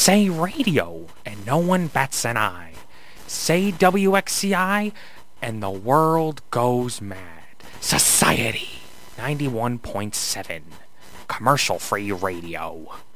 Say radio, and no one bats an eye. Say WXCI, and the world goes mad. Society 91.7, commercial-free radio.